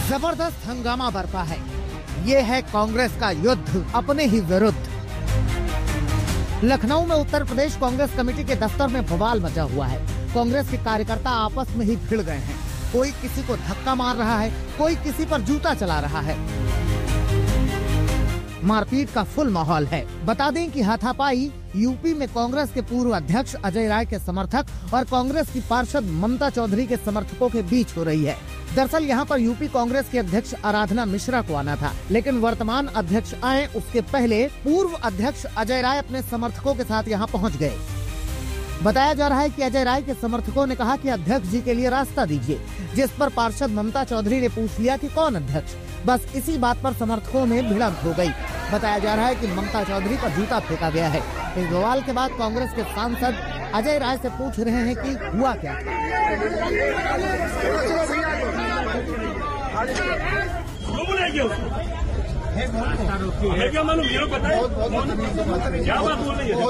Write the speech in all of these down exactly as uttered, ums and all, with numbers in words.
जबरदस्त हंगामा बरपा है। ये है कांग्रेस का युद्ध अपने ही विरुद्ध। लखनऊ में उत्तर प्रदेश कांग्रेस कमेटी के दफ्तर में बवाल मचा हुआ है। कांग्रेस के कार्यकर्ता आपस में ही भिड़ गए हैं। कोई किसी को धक्का मार रहा है, कोई किसी पर जूता चला रहा है। मारपीट का फुल माहौल है। बता दें कि हाथापाई यूपी में कांग्रेस के पूर्व अध्यक्ष अजय राय के समर्थक और कांग्रेस की पार्षद ममता चौधरी के समर्थकों के बीच हो रही है। दरअसल यहाँ पर यूपी कांग्रेस के अध्यक्ष आराधना मिश्रा को आना था, लेकिन वर्तमान अध्यक्ष आए उसके पहले पूर्व अध्यक्ष अजय राय अपने समर्थकों के साथ यहाँ पहुँच गए। बताया जा रहा है कि अजय राय के समर्थकों ने कहा कि अध्यक्ष जी के लिए रास्ता दीजिए, जिस पर पार्षद ममता चौधरी ने पूछ लिया कि कौन अध्यक्ष। बस इसी बात पर समर्थकों में भिड़ंत हो गई। बताया जा रहा है कि ममता चौधरी का जूता फेंका गया है। इस बवाल के बाद कांग्रेस के सांसद अजय राय से पूछ रहे हैं कि हुआ क्या था। क्या मालूम, ये लोग बताएं क्या बात बोल रही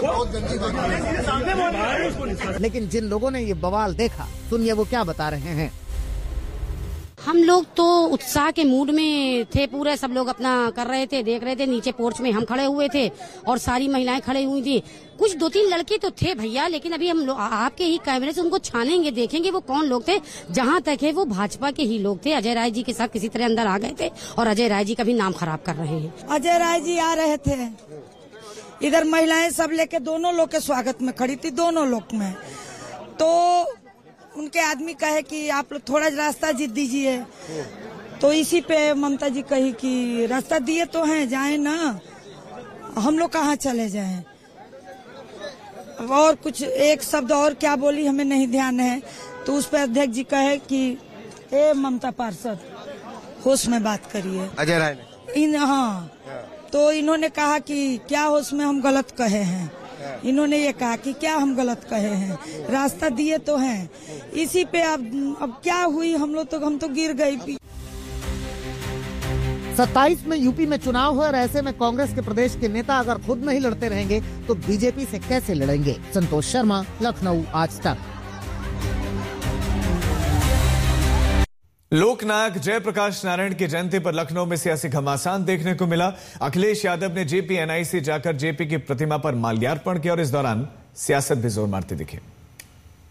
है। लेकिन जिन लोगों ने ये बवाल देखा, सुनिए वो क्या बता रहे हैं। हम लोग तो उत्साह के मूड में थे पूरे, सब लोग अपना कर रहे थे, देख रहे थे। नीचे पोर्च में हम खड़े हुए थे और सारी महिलाएं खड़ी हुई थी। कुछ दो तीन लड़के तो थे भैया, लेकिन अभी हम लोग आपके ही कैमरे से उनको छानेंगे, देखेंगे वो कौन लोग थे। जहां तक है वो भाजपा के ही लोग थे। अजय राय जी के साथ किसी तरह अंदर आ गए थे और अजय राय जी का भी नाम खराब कर रहे हैं। अजय राय जी आ रहे थे, इधर महिलाएं सब लेके दोनों लोग के स्वागत में खड़ी थी, दोनों लोग में। तो उनके आदमी कहे कि आप लोग थोड़ा रास्ता जीत दीजिए, तो इसी पे ममता जी कही कि रास्ता दिए तो हैं, जाए ना, हम लोग कहाँ चले जाएं। और कुछ एक शब्द और क्या बोली हमें नहीं ध्यान है। तो उस पे अध्यक्ष जी कहे कि ए ममता पार्षद होश में बात करिए। अजय राय ने इन हाँ तो इन्होंने कहा कि क्या होश में हम गलत कहे हैं। इन्होंने ये कहा कि क्या हम गलत कहे हैं, रास्ता दिए तो हैं। इसी पे अब अब क्या हुई, हम लोग तो हम तो गिर गई। सत्ताईस में यूपी में चुनाव है और ऐसे में कांग्रेस के प्रदेश के नेता अगर खुद नहीं लड़ते रहेंगे तो बीजेपी से कैसे लड़ेंगे। संतोष शर्मा, लखनऊ, आज तक। लोकनायक जयप्रकाश नारायण की जयंती पर लखनऊ में सियासी घमासान देखने को मिला। अखिलेश यादव ने जेपी एनआईसी जाकर जेपी की प्रतिमा पर माल्यार्पण किया और इस दौरान सियासत भी जोर मारते दिखे।